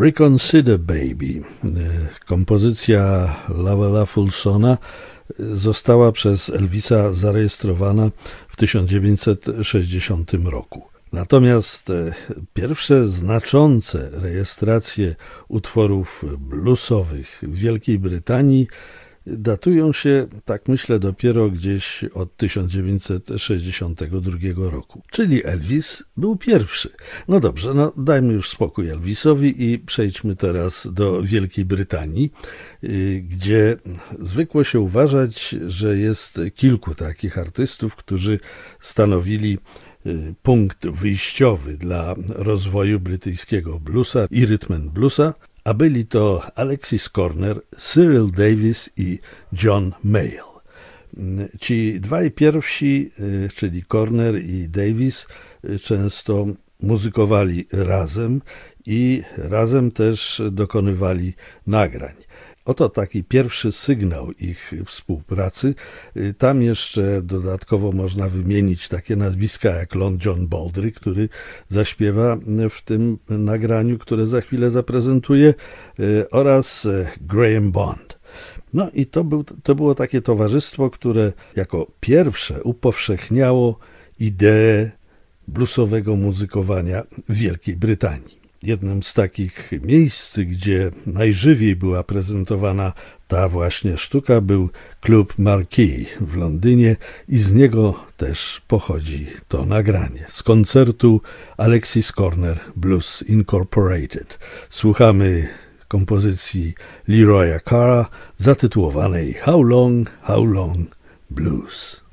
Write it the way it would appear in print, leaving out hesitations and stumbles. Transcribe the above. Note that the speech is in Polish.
Reconsider Baby, kompozycja Lovella Fulsona, została przez Elvisa zarejestrowana w 1960 roku. Natomiast pierwsze znaczące rejestracje utworów bluesowych w Wielkiej Brytanii datują się, tak myślę, dopiero gdzieś od 1962 roku. Czyli Elvis był pierwszy. No dobrze, dajmy już spokój Elvisowi i przejdźmy teraz do Wielkiej Brytanii, gdzie zwykło się uważać, że jest kilku takich artystów, którzy stanowili punkt wyjściowy dla rozwoju brytyjskiego bluesa i rhythm and bluesa, a byli to Alexis Korner, Cyril Davis i John Mayall. Ci dwaj pierwsi, czyli Korner i Davis, często muzykowali razem i razem też dokonywali nagrań. Oto taki pierwszy sygnał ich współpracy. Tam jeszcze dodatkowo można wymienić takie nazwiska jak Long John Baldry, który zaśpiewa w tym nagraniu, które za chwilę zaprezentuję, oraz Graham Bond. No i to było takie towarzystwo, które jako pierwsze upowszechniało ideę bluesowego muzykowania w Wielkiej Brytanii. Jednym z takich miejsc, gdzie najżywiej była prezentowana ta właśnie sztuka, był klub Marquee w Londynie i z niego też pochodzi to nagranie. Z koncertu Alexis Korner Blues Incorporated. Słuchamy kompozycji Leroya Carra zatytułowanej How Long Blues.